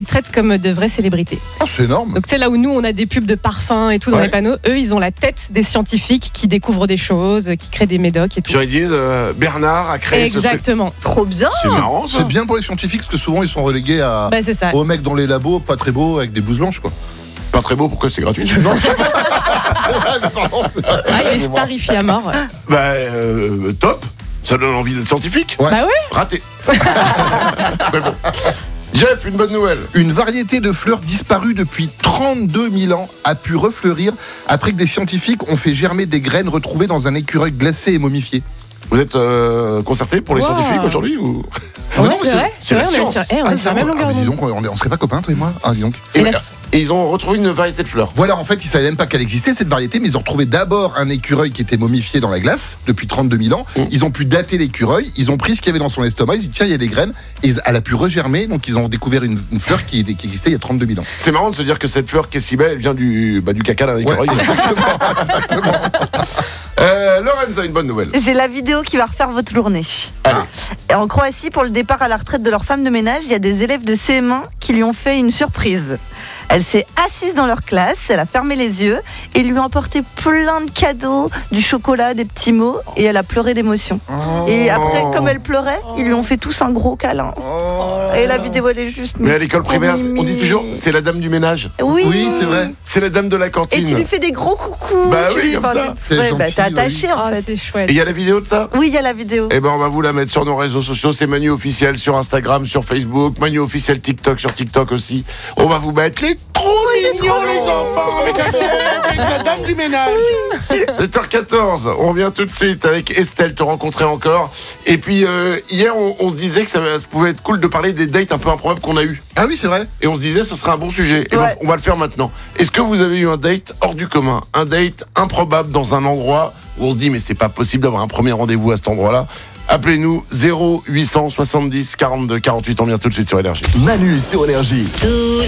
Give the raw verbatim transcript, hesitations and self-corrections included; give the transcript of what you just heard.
traitent comme de vraies célébrités. Oh, c'est énorme. Donc, tu sais, là où nous, on a des pubs de parfums et tout dans Ouais. les panneaux, eux, ils ont la tête des scientifiques qui découvrent des choses, qui créent des médocs et tout. Genre ils disent euh, Bernard a créé ce truc. Exactement. Trop bien. C'est marrant ça. C'est bien pour les scientifiques parce que souvent ils sont relégués à, Bah, c'est ça. aux mecs dans les labos, pas très beaux, avec des blouses blanches, quoi. Pas très beau, pourquoi c'est gratuit? Non, je sais pas. C'est vrai, mais pardon, c'est vrai. Ah, il est starifié à mort. Bah euh, top. Ça donne envie d'être scientifique. Ouais. Bah ouais. Raté. Mais bon. Jeff, une bonne nouvelle. Une variété de fleurs disparue depuis trente-deux mille ans a pu refleurir après que des scientifiques ont fait germer des graines retrouvées dans un écureuil glacé et momifié. Vous êtes euh, concerté pour les Wow. scientifiques aujourd'hui ou... Ouais, non, c'est c'est- vrai. c'est vrai, la on est science. sur, eh, on Ah, est sur la même ah, longueur mais dis d'onde. donc, on, on serait pas copains, toi et moi. Ah, dis donc. et, Et la- et ils ont retrouvé une variété de fleurs. Voilà, en fait, ils savaient même pas qu'elle existait, cette variété, mais ils ont retrouvé d'abord un écureuil qui était momifié dans la glace depuis trente-deux mille ans. Mm. Ils ont pu dater l'écureuil, ils ont pris ce qu'il y avait dans son estomac, ils ont dit tiens, il y a des graines, et ils- elle a pu regermer, donc ils ont découvert une, une fleur qui, qui existait il y a trente-deux mille ans. C'est marrant de se dire que cette fleur qui est si belle, elle vient du, bah, du caca d'un Ouais, écureuil. exactement, exactement. Euh, Lorenz a une bonne nouvelle. J'ai la vidéo qui va refaire votre journée. Allez. Et en Croatie, pour le départ à la retraite de leur femme de ménage, il y a des élèves de C M un qui lui ont fait une surprise. Elle s'est assise dans leur classe, elle a fermé les yeux et lui a emporté plein de cadeaux, du chocolat, des petits mots, et elle a pleuré d'émotion. Et après, comme elle pleurait, ils lui ont fait tous un gros câlin. Et la vidéo, elle est juste... Mais à l'école trop primaire, mimi. on dit toujours c'est la dame du ménage. Oui, Oui, c'est vrai. C'est la dame de la Et cantine. tu lui fais des gros coucous. Bah tu oui, lui- comme enfin, ça. tu- C'est Ouais, bah, gentil, t'es attaché oui. en Ah, fait. c'est chouette. Et il y a la vidéo de ça? Oui, il y a la vidéo. Eh ben on va vous la mettre sur nos réseaux sociaux, c'est Manu Officiel sur Instagram, sur Facebook, Manu Officiel TikTok, sur TikTok aussi. On va vous mettre les trop mignons les enfants avec la, avec la dame du ménage. sept heures quatorze, on revient tout de suite avec Estelle, te rencontrer encore. Et puis euh, hier on, on se disait que ça, ça pouvait être cool de parler des dates un peu improbables qu'on a eu. Ah oui, c'est vrai. Et on se disait ce serait un bon sujet. Et ben, Ouais. on va le faire maintenant. Est-ce que vous avez eu un date hors du commun, un date improbable dans un endroit où on se dit mais c'est pas possible d'avoir un premier rendez-vous à cet endroit-là? Appelez-nous zéro huit cent soixante-dix quarante-deux quarante-huit, on vient tout de suite sur Énergie. Manu sur Énergie. Tous